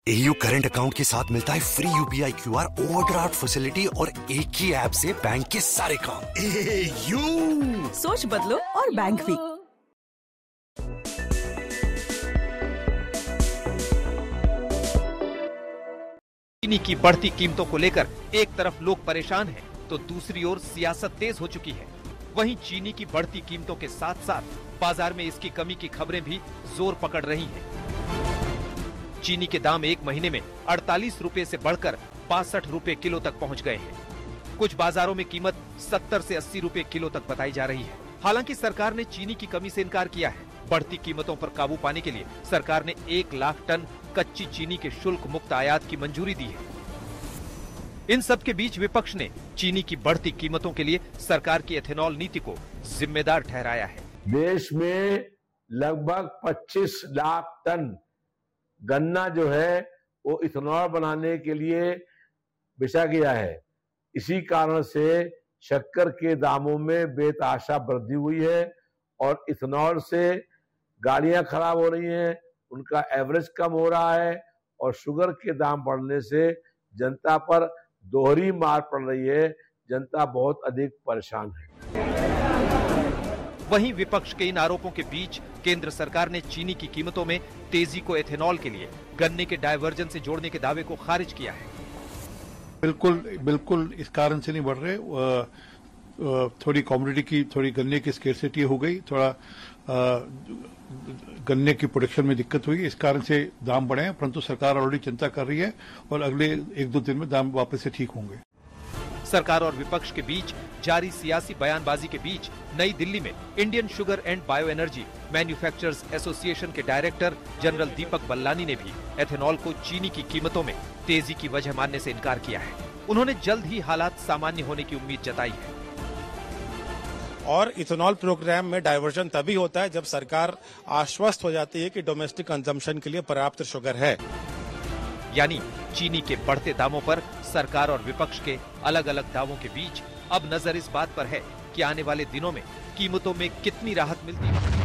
AU current account के साथ मिलता है free UPI QR overdraft facility और एक ही ऐप से बैंक के सारे काम। AU सोच बदलो और बैंक भी। चीनी की बढ़ती कीमतों को लेकर एक तरफ लोग परेशान हैं, तो दूसरी ओर सियासत तेज हो चुकी है। वहीं चीनी की बढ़ती कीमतों के साथ साथ बाजार में इसकी कमी की खबरें भी जोर पकड़ रही हैं। चीनी के दाम एक महीने में 48 रुपए से बढ़कर 62 रुपए किलो तक पहुंच गए हैं। कुछ बाजारों में कीमत 70 से 80 रुपए किलो तक बताई जा रही है। हालांकि सरकार ने चीनी की कमी से इनकार किया है। बढ़ती कीमतों पर काबू पाने के लिए सरकार ने 1 लाख टन कच्ची चीनी के शुल्क मुक्त आयात की मंजूरी दी है। इन सब के बीच विपक्ष ने चीनी की बढ़ती कीमतों के लिए सरकार की एथेनॉल नीति को जिम्मेदार ठहराया है। देश में लगभग 25 लाख टन गन्ना जो है वो इथेनॉल बनाने के लिए बेचा गया है। इसी कारण से शक्कर के दामों में बेतहाशा वृद्धि हुई है और इथेनॉल से गाड़ियां खराब हो रही हैं, उनका एवरेज कम हो रहा है और शुगर के दाम बढ़ने से जनता पर दोहरी मार पड़ रही है। जनता बहुत अधिक परेशान है। वहीं विपक्ष के इन आरोपों के बीच केंद्र सरकार ने चीनी की कीमतों में तेजी को एथेनॉल के लिए गन्ने के डायवर्जन से जोड़ने के दावे को खारिज किया है। बिल्कुल इस कारण से नहीं बढ़ रहे। थोड़ी कमोडिटी की, थोड़ी गन्ने की स्केर्सिटी हो गई, थोड़ा गन्ने की प्रोडक्शन में दिक्कत हुई, इस कारण से दाम बढ़े हैं। परंतु सरकार ऑलरेडी चिंता कर रही है और अगले 1-2 दिन में दाम वापस से ठीक होंगे। सरकार और विपक्ष के बीच जारी सियासी बयानबाजी के बीच नई दिल्ली में Indian sugar and bio energy manufacturers association के डायरेक्टर जनरल दीपक बल्लानी ने भी एथेनॉल को चीनी की कीमतों में तेजी की वजह मानने से इनकार किया है। उन्होंने जल्द ही हालात सामान्य होने की उम्मीद जताई है। और इथेनॉल प्रोग्राम में डायवर्जन तभी होता है जब सरकार आश्वस्त हो जाती है कि डोमेस्टिक कंजम्पशन के लिए पर्याप्त शुगर है। यानी चीनी के बढ़ते दामों पर सरकार और विपक्ष के अलग अलग दावों के बीच अब नजर इस बात पर है कि आने वाले दिनों में कीमतों में कितनी राहत मिलती है।